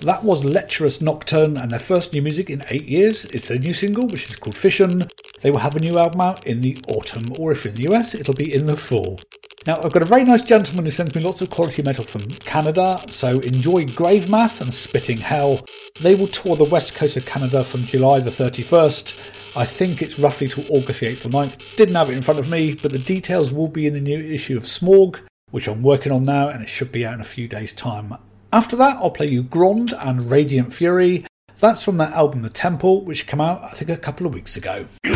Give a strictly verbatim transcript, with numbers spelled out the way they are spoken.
That was Lecherous Nocturne and their first new music in eight years. It's their new single, which is called Fission. They will have a new album out in the autumn, or if you're in the U S, it'll be in the fall. Now, I've got a very nice gentleman who sends me lots of quality metal from Canada, so enjoy Gravemass and Spitting Hell. They will tour the west coast of Canada from July the thirty-first. I think it's roughly till August the eighth or ninth. Didn't have it in front of me, but the details will be in the new issue of Smorg, which I'm working on now, and it should be out in a few days' time. After that, I'll play you Grond and Radiant Fury. That's from their album The Temple, which came out, I think, a couple of weeks ago.